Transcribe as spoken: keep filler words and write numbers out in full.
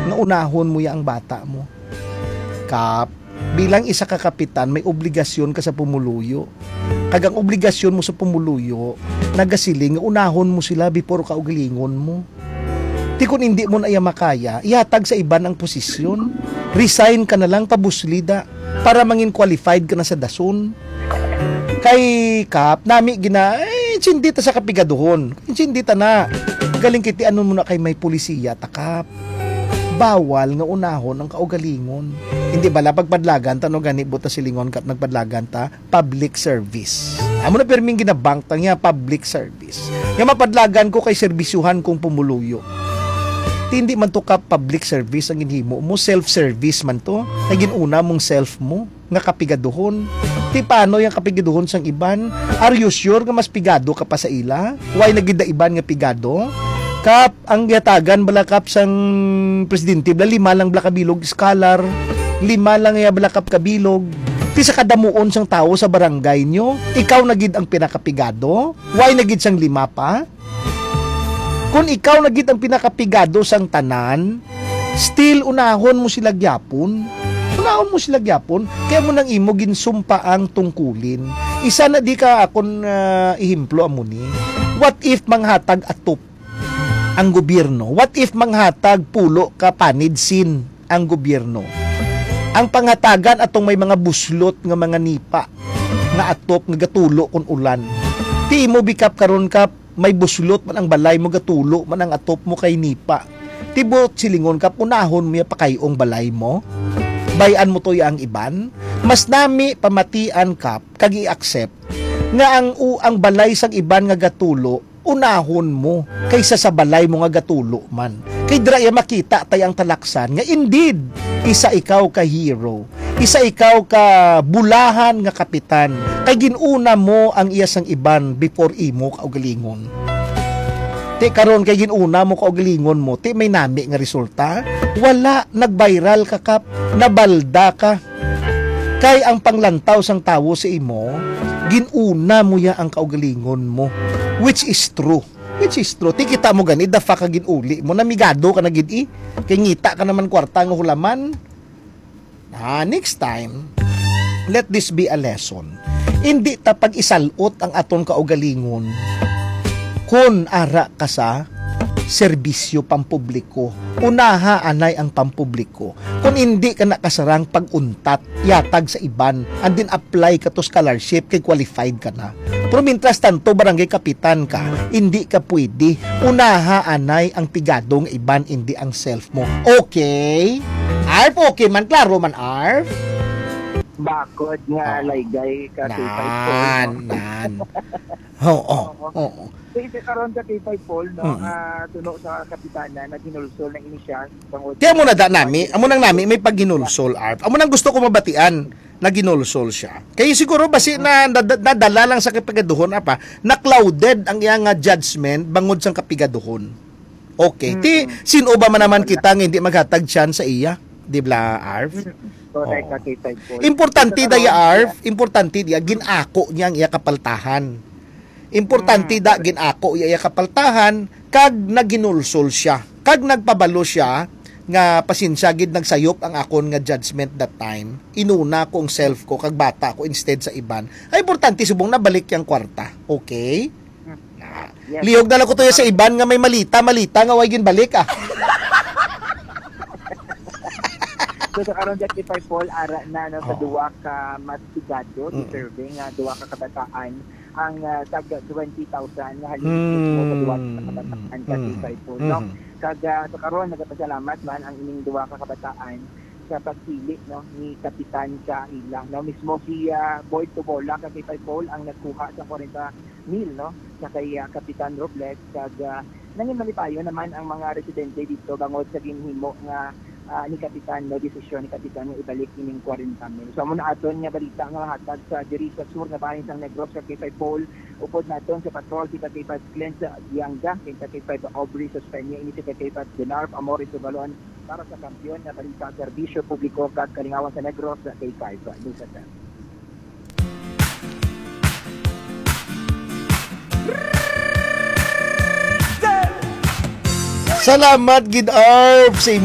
nga unahon mo ya ang bata mo. Kap, bilang isa ka kapitan, may obligasyon ka sa pumuluyo. Kagang obligasyon mo sa pumuluyo, nagasiling nga unahon mo sila before ka ugalingon mo. Ti kung hindi mo na iya makaya, ihatag sa iban ang posisyon. Resign ka na lang pabuslida para mangin qualified ka na sa dason. Kay Kap, nami gina, eh, hindi ta sa kapigaduhon. Hindi ta na. Galing kiti ano mo na kay may polisiya, takap. Bawal nga unahon ang kaugalingon. Hindi bala pagpadlagan ta no gani buta silingon kat nagpadlagan ta public service. Amo na perming ginabang ta nga public service. Nga mapadlagan ko kay serbisyuhan kong pumuluyo. Ti hindi man to ka public service ang ginhimo mo, self-service man to. Naging una mong self mo nga kapigaduhon. Ti paano yung kapigaduhon sang iban? Are you sure nga mas pigado ka pa sa ila? Why nagida iban nga pigado? Kap, ang yatagan bala kap sang presidente, bala lima lang bala kabilog scholar, lima lang ya bala kap kabilog. Ti sa kadamuon sang tao sa barangay nyo, ikaw nagid ang pinakapigado? Why nagid sang lima pa? Kung ikaw nagid ang pinakapigado sang tanan, still unahon mo sila gyapon. Unahon mo sila gyapon, kaya mo nang imo ginsumpa ang tungkulin. Isa na di ka akon uh, ihimplo amo ni. What if manghatag atop ang gobyerno? What if manghatag pulo ka panidsin ang gobyerno? Ang panghatagan atong may mga buslot nga mga nipa nga atop nga gatulo kun ulan. Ti mo bikap karon kap may buslot man ang balay mo gatulo man ang atop mo kay nipa. Tibot silingon kap unahon mo pa kayong balay mo. Bayan mo to ang iban. Mas nami pamatian kap kag i-accept nga ang u ang balay sang iban nga gatulo unahon mo kaysa sa balay mo nga gatulo man. Kay dira ya makita tay ang talaksan nga indeed isa ikaw ka hero. Isa ikaw ka bulahan nga kapitan. Kay ginuna mo ang iya sang iban before imo kaugalingon. Ti karon kay ginuna mo kaugalingon mo, ti may nami nga resulta? Wala, nag-viral ka kap, nabalda ka. Kay ang panglantaw sang tawo sa imo, ginuna mo ya ang kaugalingon mo. Which is true. Which is true. Ti kita mo gani, the fuck ka ginuli mo. Namigado ka na gid i. Kay ngita ka naman kwarta nga hulaman. Ah, next time, let this be a lesson. Hindi ta pag isalot ang aton kaugalingon kun ara ka sa serbisyo pampubliko. Unaha anay ang pampubliko. Kung hindi ka nakasarang pag-untat, yatag sa iban, and then apply ka to scholarship kay qualified ka na. Pero mintras tanto barangay kapitan ka, hindi ka pwede. Unaha anay ang pigadong iban, hindi ang self mo. Okay? Arf, okay man, klaro man, Arf? Bakod nga oh. Laygay ka kay five Nan, nan. Oo, oo. Kasi karon sa kay five Paul, no, hmm. uh, tuno sa kapitana na ginulsol ng inisyal. Kaya mo na da nami, amo nang nami may pagginulsol, Arf. Amo nang gusto ko mabatian na ginulsol siya. Kaya siguro basi na nadala lang sa kapigaduhon apa, na clouded ang iyang judgment bangod sa kapigaduhon. Okay. Hmm. Ti sino ba man naman kita nga hindi maghatag siyan sa iya? Di ba, Arf? Correct, oh. Kay five Paul. Importante daya, Arf. Importante diya ginako niya ang iya kapaltahan. Importante da ginako iya kapaltahan kag naginulsol siya. Kag nagpabalo siya nga pasensya gid nagsayop ang akon nga judgment that time. Inuna ko ang self ko kag bata ko instead sa iban. Ay importante subong na balik yang kwarta. Okay? Na. Yes. Lihog na lang ko to sa iban nga may malita, malita nga way gin balik ah. So sa karon dyan kay five Paul, ara na no, sa oh. duwa ka masigado, mm. deserving uh, duwa ka kabataan ang uh, tag twenty thousand nga halin mm. mo sa duwa ka kabataan mm. kay five Paul. No? Kag uh, sa karon nagapasalamat man ang ining duwa ka kabataan sa pagpili no ni kapitan sa ilang no mismo si uh, Boyd Tubola kay five Paul ang nagkuha sa forty mil no sa kay uh, kapitan Robles kag uh, nangin malipayo naman ang mga residente dito bangod sa ginhimo nga Uh, ni kapitan no desisyon ni kapitan nga ibalik ining forty mil. So amo na aton nga balita nga hatag sa diri sa sur nga bahin sang Negros sa K five Paul upod naton sa patrol si K five Glenn sa Dianga kay K five Aubrey sa Spania ini si K five Denarp Amores Tubalon para sa kampiyon nga balita serbisyo publiko kat kalingawan sa Negros sa K five. News at that. Salamat gid Arf sa